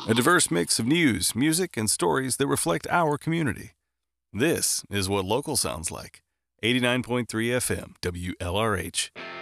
A diverse mix of news, music, and stories that reflect our community. This is what local sounds like. 89.3 FM, WLRH.